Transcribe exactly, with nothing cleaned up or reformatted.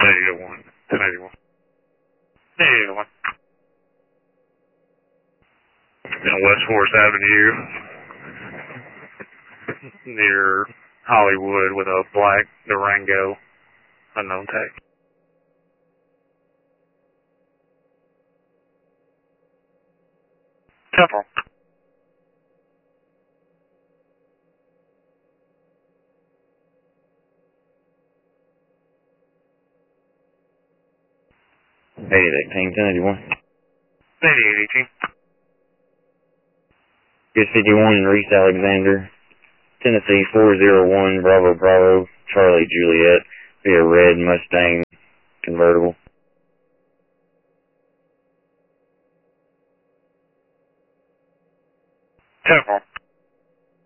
eighty-one. ten eighty-one. eighty-one. In West Forest Avenue, near Hollywood, with a black Durango, unknown tag. Temple. eighty eighteen, ten eighty-one. eighty-eight eighteen. Good fifty-one, Reese Alexander, Tennessee four zero one, Bravo Bravo, Charlie Juliet, via red Mustang convertible. Temple.